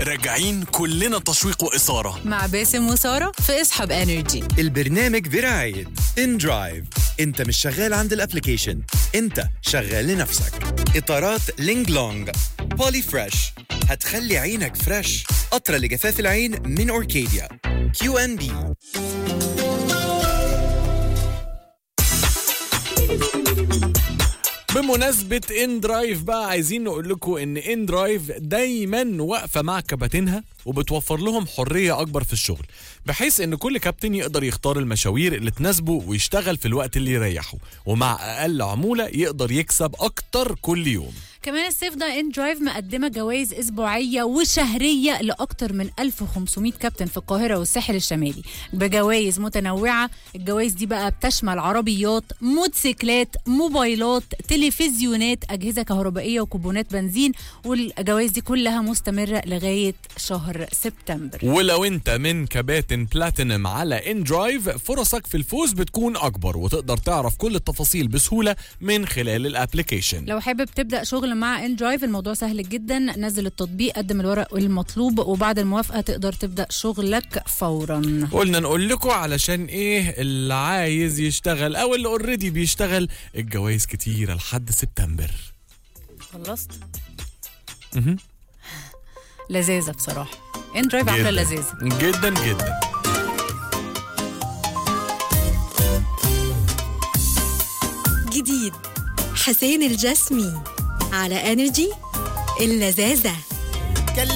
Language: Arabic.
راجعين كلنا تشويق وإثارة مع باسم وسارة في اسحب انرجي. البرنامج برعاية ان درايف. انت مش شغال عند الابليكيشن، انت شغال لنفسك. اطارات لينج لونج بولي فريش هتخلي عينك فريش. قطرة لجفاف العين من اوركيديا. كيو ان بي. بمناسبة ان درايف بقى عايزين نقول لكم ان ان درايف دايما واقفة مع كباتنها وبتوفر لهم حرية أكبر في الشغل، بحيث إن كل كابتن يقدر يختار المشاوير اللي تناسبه ويشتغل في الوقت اللي يريحه، ومع أقل عمولة يقدر يكسب أكتر كل يوم. كمان الصيف ده ان درايف مقدمه جوائز اسبوعيه وشهريه لاكتر من 1500 كابتن في القاهره والساحل الشمالي بجوائز متنوعه. الجوائز دي بقى بتشمل عربيات، موتوسيكلات، موبايلات، تلفزيونات، اجهزه كهربائيه وكوبونات بنزين، والجوائز دي كلها مستمره لغايه شهر سبتمبر. ولو انت من كباتن بلاتينم على ان درايف فرصك في الفوز بتكون اكبر، وتقدر تعرف كل التفاصيل بسهوله من خلال الابليكيشن. لو حابب تبدا شغل مع ان درايف الموضوع سهل جدا. نزل التطبيق، قدم الورق المطلوب، وبعد الموافقه تقدر تبدا شغلك فورا. قلنا نقول لكم علشان ايه اللي عايز يشتغل او اللي اوريدي بيشتغل، الجوائز كتيره لحد سبتمبر. خلصت؟ لذيذه بصراحه. ان درايف عامله لذيذه جدا جدا. جديد حسين الجسمي على انرجي اللذاذة.